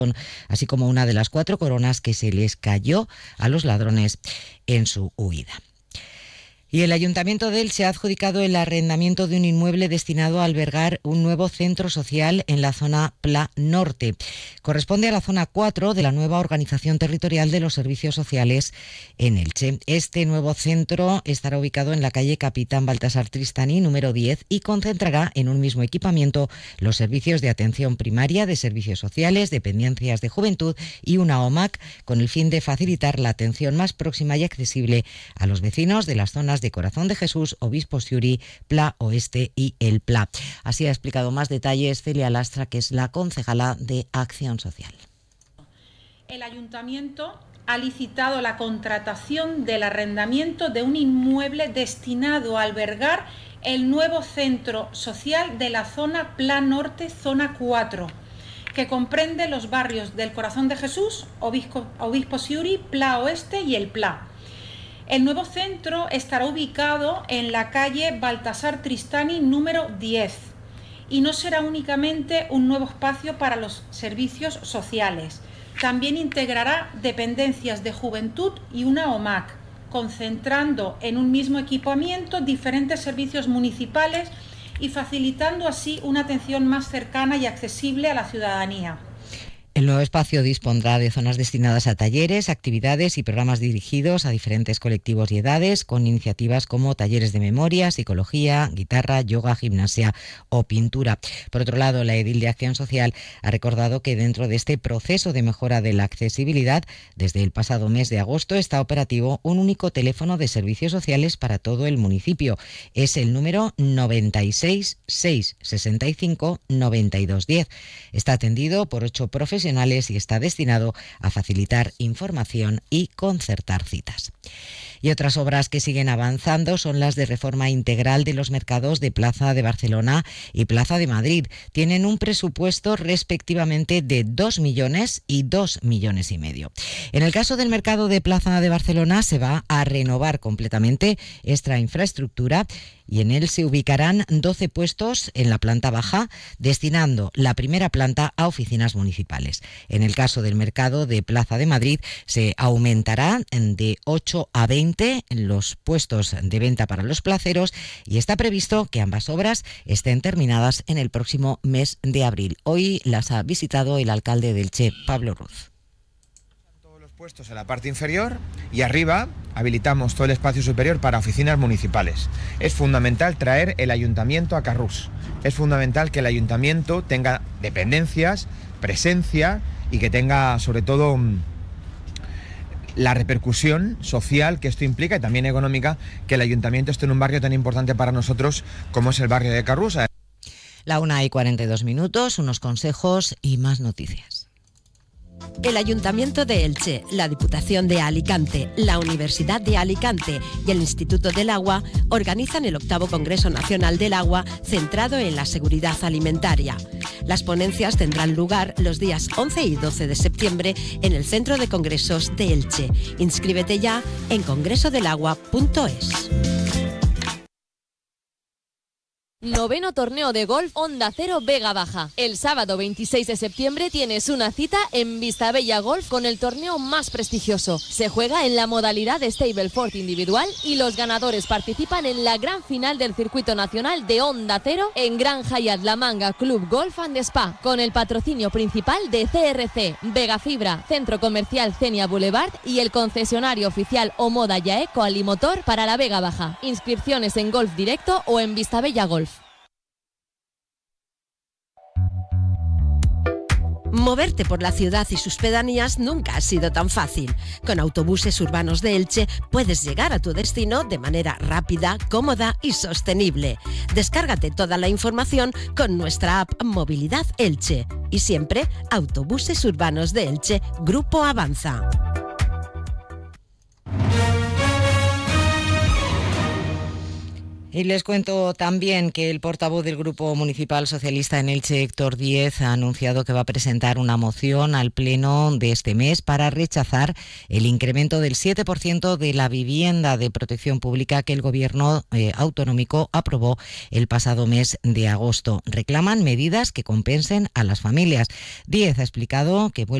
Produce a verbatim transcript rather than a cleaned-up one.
así como una de las cuatro coronas que se les cayó a los ladrones en su huida. Y el Ayuntamiento de Elche ha adjudicado el arrendamiento de un inmueble destinado a albergar un nuevo centro social en la zona Pla Norte. Corresponde a la zona cuatro de la nueva organización territorial de los servicios sociales en Elche. Este nuevo centro estará ubicado en la calle Capitán Baltasar Tristani, número diez, y concentrará en un mismo equipamiento los servicios de atención primaria, de servicios sociales, dependencias de juventud y una O M A C, con el fin de facilitar la atención más próxima y accesible a los vecinos de las zonas de Corazón de Jesús, Obispo Siuri, Pla Oeste y El Pla. Así ha explicado más detalles Celia Lastra, que es la concejala de Acción Social. El Ayuntamiento ha licitado la contratación del arrendamiento de un inmueble destinado a albergar el nuevo centro social de la zona Pla Norte, zona cuatro, que comprende los barrios del Corazón de Jesús, Obispo, Obispo Siuri, Pla Oeste y El Pla. El nuevo centro estará ubicado en la calle Baltasar Tristani número diez y no será únicamente un nuevo espacio para los servicios sociales. También integrará dependencias de juventud y una O M A C, concentrando en un mismo equipamiento diferentes servicios municipales y facilitando así una atención más cercana y accesible a la ciudadanía. El nuevo espacio dispondrá de zonas destinadas a talleres, actividades y programas dirigidos a diferentes colectivos y edades, con iniciativas como talleres de memoria, psicología, guitarra, yoga, gimnasia o pintura. Por otro lado, la edil de Acción Social ha recordado que dentro de este proceso de mejora de la accesibilidad, desde el pasado mes de agosto está operativo un único teléfono de servicios sociales para todo el municipio. Es el número noventa y seis, seiscientos sesenta y cinco, noventa y dos diez. Está atendido por ocho profesionales y está destinado a facilitar información y concertar citas. Y otras obras que siguen avanzando son las de reforma integral de los mercados de Plaza de Barcelona y Plaza de Madrid. Tienen un presupuesto respectivamente de dos millones y dos millones y medio. En el caso del mercado de Plaza de Barcelona se va a renovar completamente esta infraestructura y en él se ubicarán doce puestos en la planta baja, destinando la primera planta a oficinas municipales. En el caso del mercado de Plaza de Madrid se aumentará de ocho a veinte los puestos de venta para los placeros y está previsto que ambas obras estén terminadas en el próximo mes de abril. Hoy las ha visitado el alcalde de Elche, Pablo Ruz. Puestos en la parte inferior y arriba habilitamos todo el espacio superior para oficinas municipales. Es fundamental traer el ayuntamiento a Carrús. Es fundamental que el ayuntamiento tenga dependencias, presencia y que tenga sobre todo la repercusión social que esto implica y también económica, que el ayuntamiento esté en un barrio tan importante para nosotros como es el barrio de Carrús. La una y cuarenta y dos minutos, unos consejos y más noticias. El Ayuntamiento de Elche, la Diputación de Alicante, la Universidad de Alicante y el Instituto del Agua organizan el octavo Congreso Nacional del Agua centrado en la seguridad alimentaria. Las ponencias tendrán lugar los días once y doce de septiembre en el Centro de Congresos de Elche. Inscríbete ya en congreso del agua punto es. Noveno torneo de golf Onda Cero Vega Baja. El sábado veintiséis de septiembre tienes una cita en Vistabella Golf con el torneo más prestigioso. Se juega en la modalidad de Stableford individual y los ganadores participan en la gran final del circuito nacional de Onda Cero en Gran Hyatt La Manga Club Golf and Spa, con el patrocinio principal de C R C, Vega Fibra, Centro Comercial Cenia Boulevard y el concesionario oficial Omoda Yaeco Alimotor para la Vega Baja. Inscripciones en Golf Directo o en Vistabella Golf. Moverte por la ciudad y sus pedanías nunca ha sido tan fácil. Con Autobuses Urbanos de Elche puedes llegar a tu destino de manera rápida, cómoda y sostenible. Descárgate toda la información con nuestra app Movilidad Elche. Y siempre Autobuses Urbanos de Elche, Grupo Avanza. Y les cuento también que el portavoz del Grupo Municipal Socialista en Elche, Héctor Díez, ha anunciado que va a presentar una moción al Pleno de este mes para rechazar el incremento del siete por ciento de la vivienda de protección pública que el Gobierno eh, autonómico aprobó el pasado mes de agosto. Reclaman medidas que compensen a las familias. Díez ha explicado que vuelve